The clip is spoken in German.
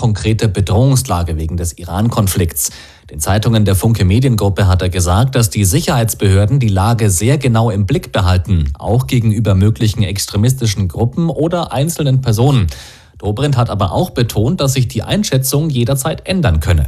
konkrete Bedrohungslage wegen des Iran-Konflikts. Den Zeitungen der Funke Mediengruppe hat er gesagt, dass die Sicherheitsbehörden die Lage sehr genau im Blick behalten, auch gegenüber möglichen extremistischen Gruppen oder einzelnen Personen. Dobrindt hat aber auch betont, dass sich die Einschätzung jederzeit ändern könne.